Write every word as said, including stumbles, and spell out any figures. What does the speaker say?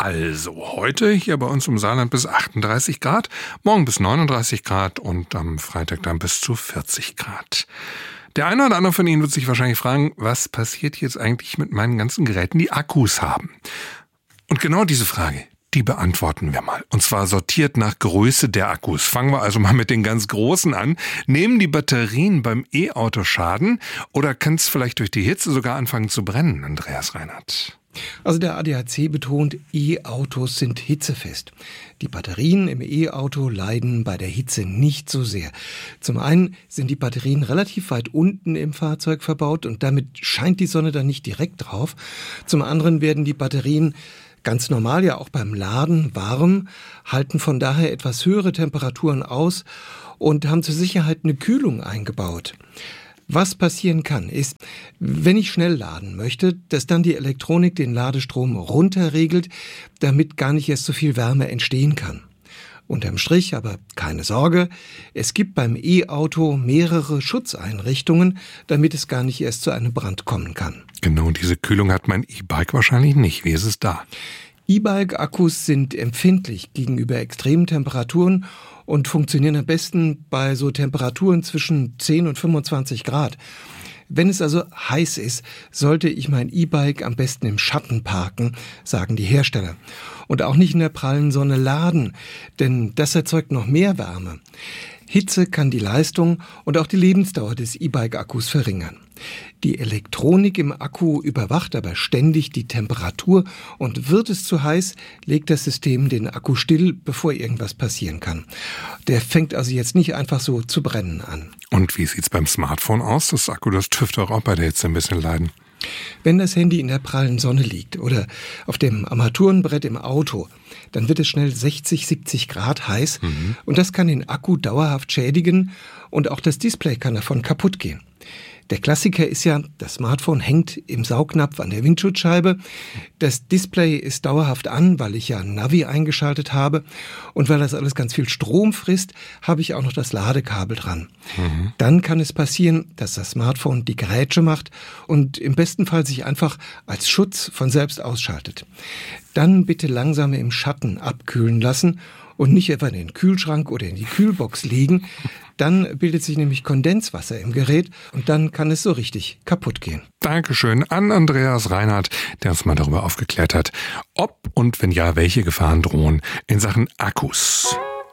Also heute hier bei uns im Saarland bis achtunddreißig Grad, morgen bis neununddreißig Grad und am Freitag dann bis zu vierzig Grad. Der eine oder andere von Ihnen wird sich wahrscheinlich fragen, was passiert jetzt eigentlich mit meinen ganzen Geräten, die Akkus haben? Und genau diese Frage, die beantworten wir mal. Und zwar sortiert nach Größe der Akkus. Fangen wir also mal mit den ganz großen an. Nehmen die Batterien beim E-Auto Schaden oder kann es vielleicht durch die Hitze sogar anfangen zu brennen, Andreas Reinhardt? Also der A D A C betont, E-Autos sind hitzefest. Die Batterien im E-Auto leiden bei der Hitze nicht so sehr. Zum einen sind die Batterien relativ weit unten im Fahrzeug verbaut und damit scheint die Sonne dann nicht direkt drauf. Zum anderen werden die Batterien ganz normal ja auch beim Laden warm, halten von daher etwas höhere Temperaturen aus und haben zur Sicherheit eine Kühlung eingebaut. Was passieren kann, ist, wenn ich schnell laden möchte, dass dann die Elektronik den Ladestrom runterregelt, damit gar nicht erst so viel Wärme entstehen kann. Unterm Strich aber keine Sorge, es gibt beim E-Auto mehrere Schutzeinrichtungen, damit es gar nicht erst zu einem Brand kommen kann. Genau, diese Kühlung hat mein E-Bike wahrscheinlich nicht. Wie ist es da? E-Bike-Akkus sind empfindlich gegenüber extremen Temperaturen und funktionieren am besten bei so Temperaturen zwischen zehn und fünfundzwanzig Grad. Wenn es also heiß ist, sollte ich mein E-Bike am besten im Schatten parken, sagen die Hersteller. Und auch nicht in der prallen Sonne laden, denn das erzeugt noch mehr Wärme. Hitze kann die Leistung und auch die Lebensdauer des E-Bike-Akkus verringern. Die Elektronik im Akku überwacht aber ständig die Temperatur und wird es zu heiß, legt das System den Akku still, bevor irgendwas passieren kann. Der fängt also jetzt nicht einfach so zu brennen an. Und wie sieht's beim Smartphone aus? Das Akku, das dürfte auch bei der Hitze ein bisschen leiden. Wenn das Handy in der prallen Sonne liegt oder auf dem Armaturenbrett im Auto, dann wird es schnell sechzig, siebzig Grad heiß mhm. und das kann den Akku dauerhaft schädigen und auch das Display kann davon kaputt gehen. Der Klassiker ist ja, das Smartphone hängt im Saugnapf an der Windschutzscheibe. Das Display ist dauerhaft an, weil ich ja Navi eingeschaltet habe. Und weil das alles ganz viel Strom frisst, habe ich auch noch das Ladekabel dran. Mhm. Dann kann es passieren, dass das Smartphone die Grätsche macht und im besten Fall sich einfach als Schutz von selbst ausschaltet. Dann bitte langsam im Schatten abkühlen lassen und nicht etwa in den Kühlschrank oder in die Kühlbox legen. Dann bildet sich nämlich Kondenswasser im Gerät und dann kann es so richtig kaputt gehen. Dankeschön an Andreas Reinhardt, der uns mal darüber aufgeklärt hat, ob und wenn ja, welche Gefahren drohen in Sachen Akkus.